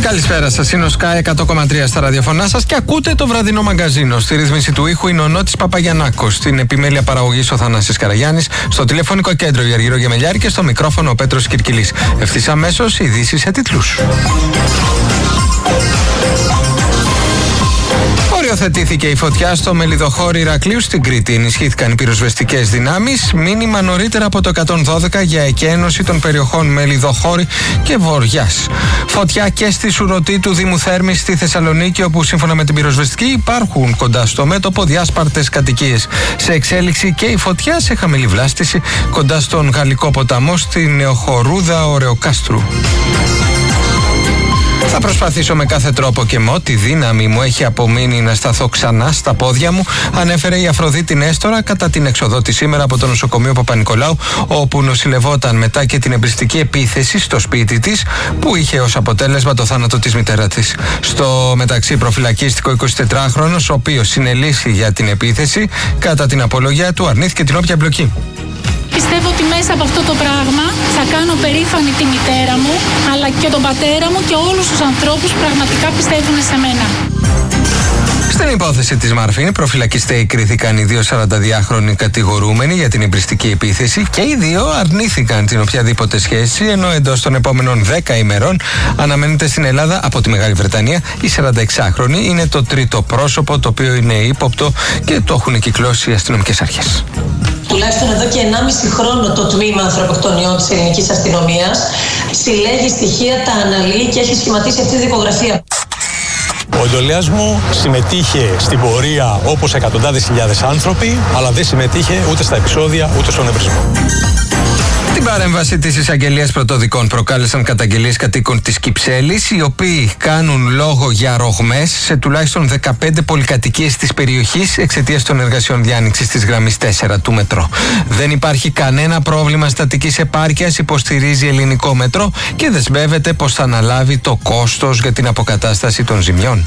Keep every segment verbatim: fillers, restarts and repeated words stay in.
Καλησπέρα σας, είναι ο Sky εκατό κόμμα τρία στα ραδιοφωνά σας και ακούτε το βραδινό μαγκαζίνο. Στη ρύθμιση του ήχου είναι ο Νότης Παπαγιαννάκος, στην επιμέλεια παραγωγής ο Θανάσης Καραγιάννης, στο τηλεφωνικό κέντρο η Αργύρο Γεμελιάρη και στο μικρόφωνο ο Πέτρος Κυρκυλής. Ευθύς αμέσως ειδήσεις σε τίτλους. Οριοθετήθηκε η φωτιά στο Μελιδοχώρι Ηρακλείου στην Κρήτη. Ενισχύθηκαν οι πυροσβεστικές δυνάμεις. Μήνυμα νωρίτερα από το εκατόν δώδεκα για εκένωση των περιοχών Μελιδοχώρι και Βοριάς. Φωτιά και στη Σουρωτή του Δήμου Θέρμης στη Θεσσαλονίκη, όπου σύμφωνα με την πυροσβεστική υπάρχουν κοντά στο μέτωπο διάσπαρτες κατοικίες. Σε εξέλιξη και η φωτιά σε χαμηλή βλάστηση κοντά στον Γαλλικό ποταμό στη Νεοχορούδα Ωρεοκάστρου. Θα προσπαθήσω με κάθε τρόπο και με ό,τι δύναμη μου έχει απομείνει να σταθώ ξανά στα πόδια μου, ανέφερε η Αφροδίτη Νέστορα κατά την έξοδό της σήμερα από το νοσοκομείο Παπα-Νικολάου, όπου νοσηλευόταν μετά και την εμπριστική επίθεση στο σπίτι της, που είχε ως αποτέλεσμα το θάνατο της μητέρα της. Στο μεταξύ, προφυλακίστηκε ο εικοσιτετράχρονος, ο οποίος συνελήφθη για την επίθεση. Κατά την απολογία του, αρνήθηκε την όποια εμπλοκή. Πιστεύω ότι μέσα από αυτό το πράγμα θα κάνω περήφανη τη μητέρα μου, αλλά και τον πατέρα μου και όλους τους ανθρώπους που πραγματικά πιστεύουν σε μένα. Στην υπόθεση της Μαρφίν, προφυλακιστέοι κρίθηκαν οι δύο σαρανταδυάχρονοι κατηγορούμενοι για την εμπριστική επίθεση και οι δύο αρνήθηκαν την οποιαδήποτε σχέση, ενώ εντός των επόμενων δέκα ημερών αναμένεται στην Ελλάδα από τη Μεγάλη Βρετανία. Η σαρανταεξάχρονη είναι το τρίτο πρόσωπο το οποίο είναι ύποπτο και το έχουν κυκλώσει οι αστυνομικές αρχές. Τουλάχιστον εδώ και ενάμιση χρόνο το τμήμα ανθρωποκτονιών της ελληνικής αστυνομίας συλλέγει στοιχεία, τα αναλύει και έχει σχηματίσει αυτή τη δικογραφία. Ο εντολέας μου συμμετείχε στην πορεία όπως εκατοντάδες χιλιάδες άνθρωποι, αλλά δεν συμμετείχε ούτε στα επεισόδια ούτε στον εμπρισμό. Την παρέμβαση της εισαγγελίας πρωτοδικών προκάλεσαν καταγγελίες κατοίκων της Κυψέλης, οι οποίοι κάνουν λόγο για ρογμές σε τουλάχιστον δεκαπέντε πολυκατοικίες της περιοχής εξαιτίας των εργασιών διάνοιξης της γραμμής τέσσερα του μετρό. Δεν υπάρχει κανένα πρόβλημα στατικής επάρκειας, υποστηρίζει ελληνικό μετρό και δεσμεύεται πως θα αναλάβει το κόστος για την αποκατάσταση των ζημιών.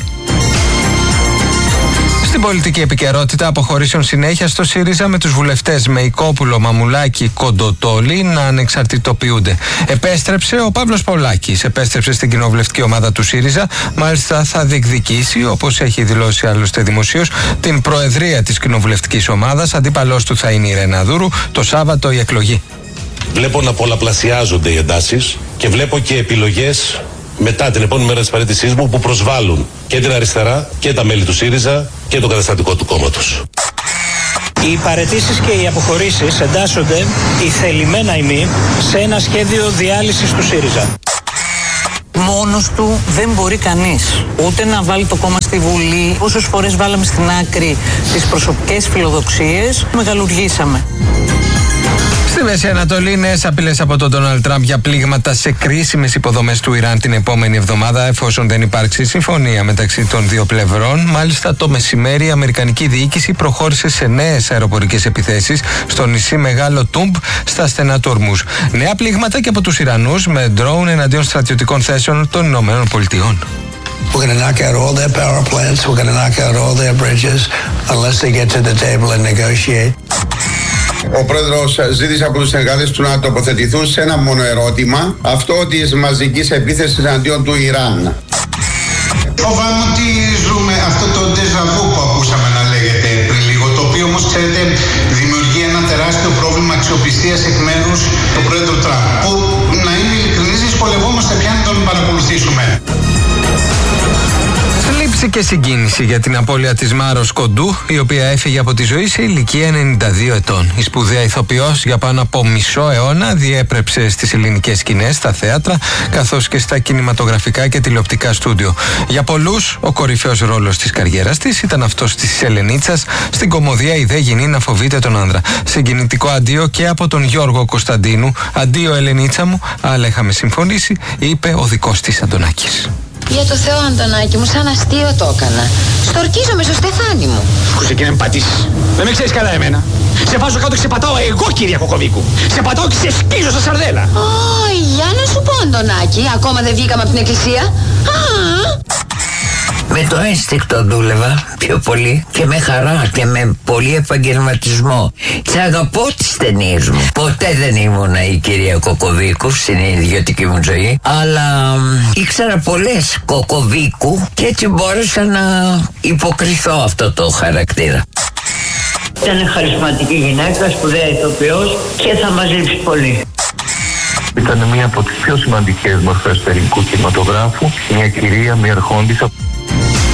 Στην πολιτική επικαιρότητα, αποχωρήσεων συνέχεια στο ΣΥΡΙΖΑ, με τους βουλευτές Μεϊκόπουλο, Μαμουλάκη, Κοντοτόλη να ανεξαρτητοποιούνται. Επέστρεψε ο Παύλος Πολάκης, επέστρεψε στην κοινοβουλευτική ομάδα του ΣΥΡΙΖΑ. Μάλιστα θα διεκδικήσει, όπως έχει δηλώσει άλλωστε δημοσίως, την προεδρία της κοινοβουλευτικής ομάδας. Αντίπαλός του θα είναι η Ρένα Δούρου. Το Σάββατο η εκλογή. Βλέπω να πολλαπλασιάζονται οι εντάσεις και βλέπω και επιλογές μετά την επόμενη μέρα της παραίτησής μου που προσβάλλουν και την αριστερά και τα μέλη του ΣΥΡΙΖΑ και το καταστατικό του κόμματος. Οι παραιτήσεις και οι αποχωρήσεις εντάσσονται ηθελημένα ή μη σε ένα σχέδιο διάλυσης του ΣΥΡΙΖΑ. Μόνος του δεν μπορεί κανείς ούτε να βάλει το κόμμα στη Βουλή. Όσες φορές βάλαμε στην άκρη τις προσωπικές φιλοδοξίες, μεγαλουργήσαμε. Στη Μέση Ανατολή, νέες απειλές από τον Ντόναλντ Τραμπ για πλήγματα σε κρίσιμες υποδομές του Ιράν την επόμενη εβδομάδα, εφόσον δεν υπάρξει συμφωνία μεταξύ των δύο πλευρών. Μάλιστα, το μεσημέρι η Αμερικανική διοίκηση προχώρησε σε νέες αεροπορικές επιθέσεις στο νησί Μεγάλο Τούμπ, στα στενά του Ορμούζ. Νέα πλήγματα και από τους Ιρανούς με ντρόουν εναντίον στρατιωτικών θέσεων των Ηνωμένων Πολιτειών. We're going to knock out all their power plants. We're going to knock out all their bridges unless they get to the table and negotiate. Ο πρόεδρος ζήτησε από τους συνεργάτες του να τοποθετηθούν σε ένα μόνο ερώτημα, αυτό της μαζικής επίθεσης εναντίον του Ιράν. Φοβάμαι ότι ζούμε αυτό το ντεζαβού που ακούσαμε να λέγεται πριν λίγο, το οποίο όμως, ξέρετε, δημιουργεί ένα τεράστιο πρόβλημα αξιοπιστίας εκ μέρους του πρόεδρου Τραμπ, που, να είμαι ειλικρινής, δυσκολευόμαστε πια να τον παρακολουθήσουμε. Θλίψη και συγκίνηση για την απώλεια της Μάρος Κοντού, η οποία έφυγε από τη ζωή σε ηλικία ενενήντα δύο ετών. Η σπουδαία ηθοποιός για πάνω από μισό αιώνα διέπρεψε στις ελληνικές σκηνές, στα θέατρα, καθώς και στα κινηματογραφικά και τηλεοπτικά στούντιο. Για πολλούς, ο κορυφαίος ρόλος της καριέρας της ήταν αυτός της Ελενίτσας στην κωμωδία «Η δε γυνή να φοβείται τον άνδρα». Συγκινητικό αντίο και από τον Γιώργο Κωνσταντίνου. «Αντίο Ελενίτσα μου, αλλά είχαμε συμφωνήσει», είπε ο δικός της Αντωνάκης. Για το Θεό, Αντωνάκη μου, σαν αστείο το έκανα. Στορκίζομαι στο στεφάνι μου. Κούσε και να με πατήσεις. Δεν με ξέρεις καλά εμένα. Σε βάζω κάτω και σε πατάω εγώ, κυρία Κοκοβίκου. Σε πατάω και σε σκίζω στα σαρδέλα. Ω, για να σου πω, Αντωνάκη, ακόμα δεν βγήκαμε από την εκκλησία. Α! Με το ένστικτο δούλευα πιο πολύ και με χαρά και με πολύ επαγγελματισμό. Τι αγαπώ τις ταινίες μου. Ποτέ δεν ήμουνα η κυρία Κοκοβίκου στην ιδιωτική μου ζωή, αλλά ήξερα πολλές Κοκοβίκου και έτσι μπόρεσα να υποκριθώ αυτό το χαρακτήρα. Ήταν χαρισματική γυναίκα, σπουδαία ηθοποιός και θα μας λείψει πολύ. Ήταν μία από τις πιο σημαντικές μορφές του ελληνικού κινηματογράφου, μια κυρία, μια αρχόντισσα.